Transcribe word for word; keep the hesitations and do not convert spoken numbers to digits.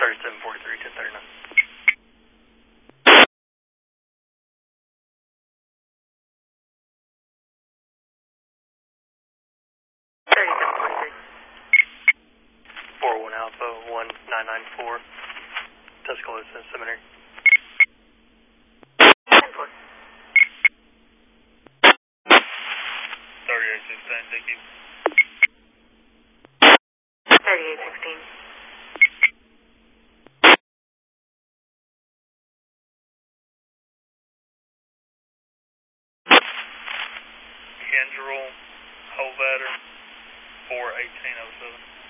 thirty-seven forty-three, ten thirty-nine. thirty-seven forty-three. four one Alpha, one nine nine four, Tuscaloosa Seminary. ten four. thirty-eight sixteen, thank you. thirty-eight sixteen. Kendrell, Hovatter, four eighteen oh seven.